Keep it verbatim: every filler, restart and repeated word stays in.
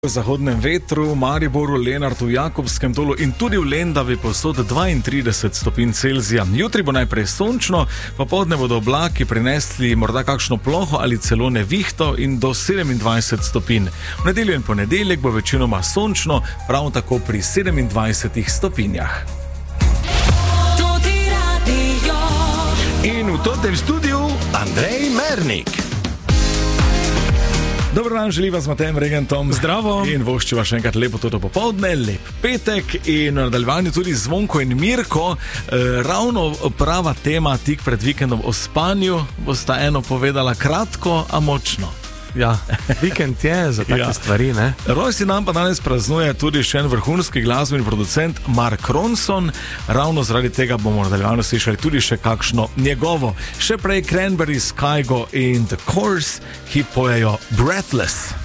V zahodnem vetru, Mariboru, Lenartu, Jakobskem dolu in tudi v Lendavi posod dvaintrideset stopinj Celzija. Jutri bo najprej sončno, popoldne bodo oblaki prinesli morda kakšno ploho ali celo nevihto in do sedemindvajset stopinj. V nedeljo in ponedeljek bo večinoma sončno, prav tako pri sedemindvajsetih stopinjah. In v tem studiu Andrej Mernik. Dobro dan, želim vas Matejem Regentom. Zdravo. In voščiva še enkrat lepo toto popoldne, lep petek in v nadaljevanju tudi Zvonko in Mirko. E, ravno prava tema tik pred vikendom o spanju, bosta eno povedala kratko, a močno. Ja, vikend je za take ja. stvari, ne? Rojstni dan pa danes praznuje tudi še en vrhunski glasbeni producent Mark Ronson. Ravno zaradi tega bomo nadaljevano slišali tudi še kakšno njegovo. Še prej Cranberries, Kygo in The Course, ki pojejo Breathless.